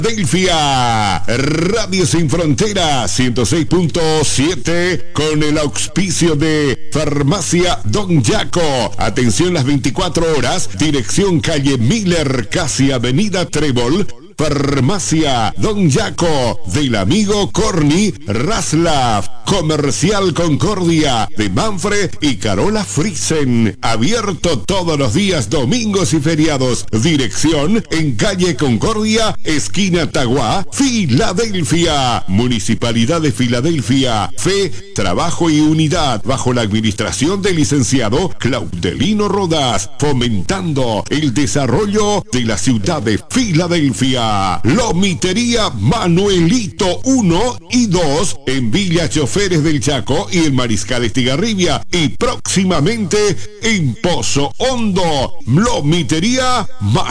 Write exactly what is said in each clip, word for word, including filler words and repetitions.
Filadelfia, Radio Sin Fronteras ciento seis punto siete con el auspicio de Farmacia Don Yaco. Atención las veinticuatro horas, dirección calle Miller, casi avenida Trébol. Farmacia Don Yaco, del amigo Corny Raslav. Comercial Concordia, de Manfred y Carola Friesen. Abierto todos los días, domingos y feriados. Dirección en calle Concordia, esquina Taguá, Filadelfia. Municipalidad de Filadelfia. Fe, trabajo y unidad, bajo la administración del licenciado Claudelino Rodas, fomentando el desarrollo de la ciudad de Filadelfia. Lomitería Manuelito uno y dos en Villa Choferes del Chaco y el Mariscal Estigarribia, y próximamente en Pozo Hondo. Lomitería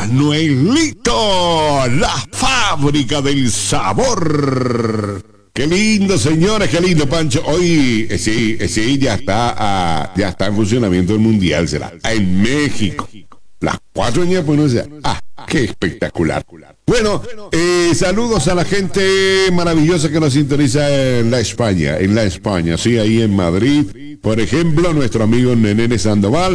Manuelito, la fábrica del sabor. Qué lindo, señores, qué lindo, Pancho. Hoy eh, sí, eh, sí, ya está, ah, ya está en funcionamiento el mundial, será en México. Las cuatro años, pues no sé. Ah, qué espectacular. Bueno, eh, saludos a la gente maravillosa que nos sintoniza en la España, en la España, sí, ahí en Madrid. Por ejemplo, nuestro amigo Nenene Sandoval,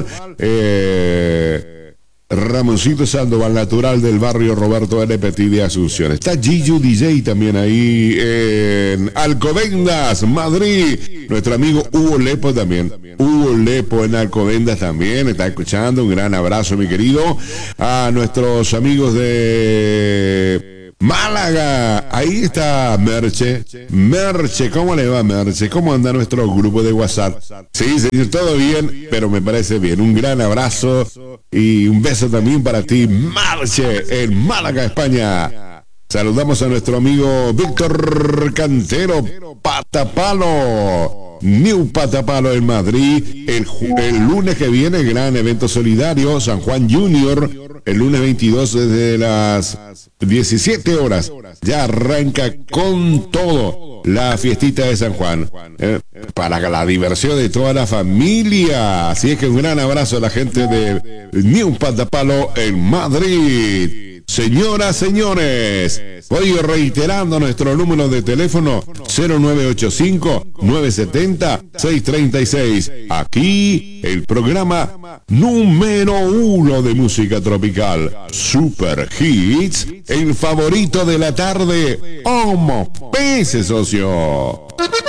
eh, Ramoncito Sandoval, natural del barrio Roberto L. Petit de Asunción. Está Gillo D J también ahí en Alcobendas, Madrid. Nuestro amigo Hugo Lepo también. Hugo Lepo en Alcobendas también está escuchando. Un gran abrazo, mi querido. A nuestros amigos de Málaga, ahí está Merche. Merche, ¿cómo le va, Merche? ¿Cómo anda nuestro grupo de WhatsApp? Sí, señor, todo bien, pero me parece bien. Un gran abrazo y un beso también para ti, Merche, en Málaga, España. Saludamos a nuestro amigo Víctor Cantero, Patapalo. New Patapalo en Madrid. El, el lunes que viene, gran evento solidario, San Juan Junior. El lunes veintidós desde las diecisiete horas. Ya arranca con todo la fiestita de San Juan. Eh, para la diversión de toda la familia. Así es que un gran abrazo a la gente de New Patapalo en Madrid. Señoras, señores, voy reiterando nuestro número de teléfono cero nueve ocho cinco, nueve siete cero, seis tres seis. Aquí el programa número uno de música tropical, Super Hits, el favorito de la tarde, Homo Pese, socio.